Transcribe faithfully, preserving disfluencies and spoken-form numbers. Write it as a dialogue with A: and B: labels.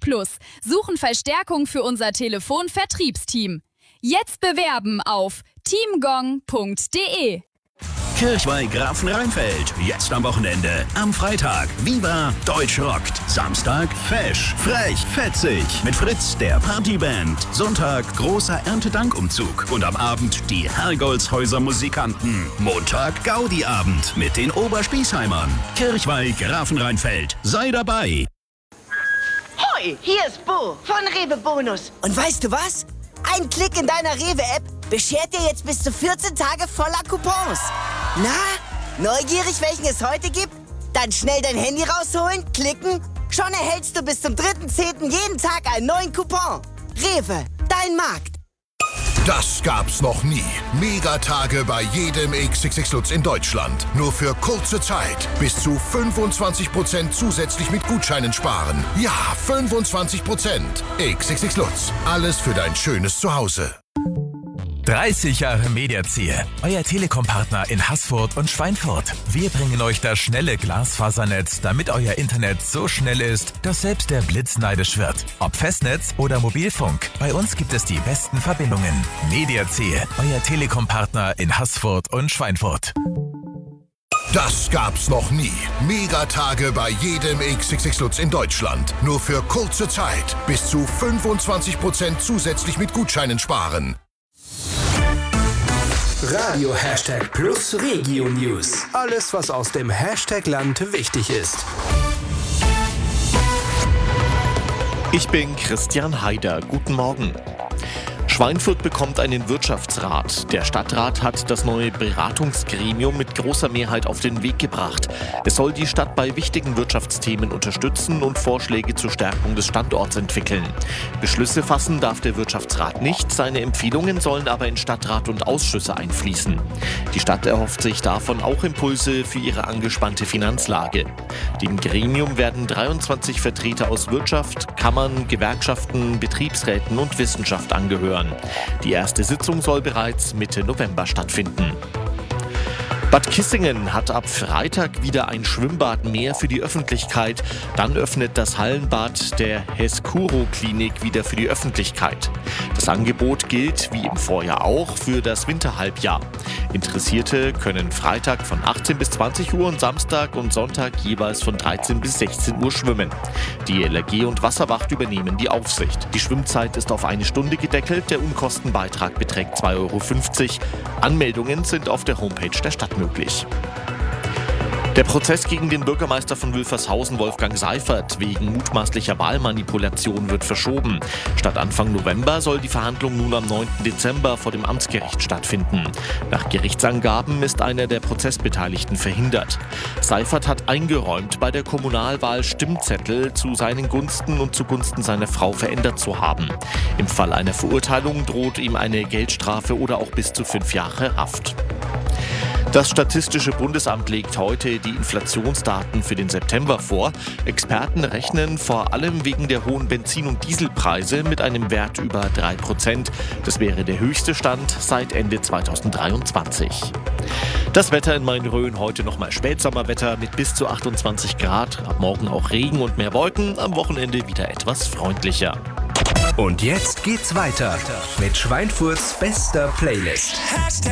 A: Plus, suchen Verstärkung für unser Telefonvertriebsteam. Jetzt bewerben auf teamgong punkt de.
B: Kirchweih Grafenrheinfeld. Jetzt am Wochenende. Am Freitag Viva Deutsch rockt. Samstag Fesch, frech, fetzig. Mit Fritz, der Partyband. Sonntag großer Erntedankumzug. Und am Abend die Herrgolzhäuser Musikanten. Montag Gaudi-Abend mit den Oberspießheimern. Kirchweih Grafenrheinfeld. Sei dabei.
C: Hoi, hier ist Bo von Rewe Bonus.
D: Und weißt du was? Ein Klick in deiner Rewe-App beschert dir jetzt bis zu vierzehn Tage voller Coupons. Na, neugierig, welchen es heute gibt? Dann schnell dein Handy rausholen, klicken. Schon erhältst du bis zum dritten zehnten jeden Tag einen neuen Coupon. Rewe, dein Markt.
E: Das gab's noch nie. Megatage bei jedem X X X Lutz in Deutschland. Nur für kurze Zeit. Bis zu fünfundzwanzig Prozent zusätzlich mit Gutscheinen sparen. Ja, fünfundzwanzig Prozent. X X X Lutz. Alles für dein schönes Zuhause.
F: dreißig Jahre Mediaziel, euer Telekom-Partner in Haßfurt und Schweinfurt. Wir bringen euch das schnelle Glasfasernetz, damit euer Internet so schnell ist, dass selbst der Blitz neidisch wird. Ob Festnetz oder Mobilfunk, bei uns gibt es die besten Verbindungen. Mediaziel, euer Telekom-Partner in Haßfurt und Schweinfurt.
E: Das gab's noch nie. Megatage bei jedem X X X Lutz in Deutschland. Nur für kurze Zeit. Bis zu fünfundzwanzig Prozent zusätzlich mit Gutscheinen sparen.
G: Radio Hashtag Plus Regio News. Alles, was aus dem Hashtag-Land wichtig ist.
H: Ich bin Christian Haider. Guten Morgen. Schweinfurt bekommt einen Wirtschaftsrat. Der Stadtrat hat das neue Beratungsgremium mit großer Mehrheit auf den Weg gebracht. Es soll die Stadt bei wichtigen Wirtschaftsthemen unterstützen und Vorschläge zur Stärkung des Standorts entwickeln. Beschlüsse fassen darf der Wirtschaftsrat nicht, seine Empfehlungen sollen aber in Stadtrat und Ausschüsse einfließen. Die Stadt erhofft sich davon auch Impulse für ihre angespannte Finanzlage. Dem Gremium werden dreiundzwanzig Vertreter aus Wirtschaft, Kammern, Gewerkschaften, Betriebsräten und Wissenschaft angehören. Die erste Sitzung soll bereits Mitte November stattfinden. Bad Kissingen hat ab Freitag wieder ein Schwimmbad mehr für die Öffentlichkeit. Dann öffnet das Hallenbad der Heskuro-Klinik wieder für die Öffentlichkeit. Das Angebot gilt, wie im Vorjahr auch, für das Winterhalbjahr. Interessierte können Freitag von achtzehn bis zwanzig Uhr und Samstag und Sonntag jeweils von dreizehn bis sechzehn Uhr schwimmen. Die L R G und Wasserwacht übernehmen die Aufsicht. Die Schwimmzeit ist auf eine Stunde gedeckelt, der Unkostenbeitrag beträgt zwei Euro fünfzig. Anmeldungen sind auf der Homepage der Stadt möglich. Der Prozess gegen den Bürgermeister von Wülfershausen, Wolfgang Seifert, wegen mutmaßlicher Wahlmanipulation wird verschoben. Statt Anfang November soll die Verhandlung nun am neunten Dezember vor dem Amtsgericht stattfinden. Nach Gerichtsangaben ist einer der Prozessbeteiligten verhindert. Seifert hat eingeräumt, bei der Kommunalwahl Stimmzettel zu seinen Gunsten und zugunsten seiner Frau verändert zu haben. Im Fall einer Verurteilung droht ihm eine Geldstrafe oder auch bis zu fünf Jahre Haft. Das Statistische Bundesamt legt heute die Inflationsdaten für den September vor. Experten rechnen vor allem wegen der hohen Benzin- und Dieselpreise mit einem Wert über drei Prozent. Das wäre der höchste Stand seit Ende zweitausenddreiundzwanzig. Das Wetter in Main-Rhön heute nochmal Spätsommerwetter mit bis zu achtundzwanzig Grad. Ab morgen auch Regen und mehr Wolken. Am Wochenende wieder etwas freundlicher.
G: Und jetzt geht's weiter mit Schweinfurts bester Playlist.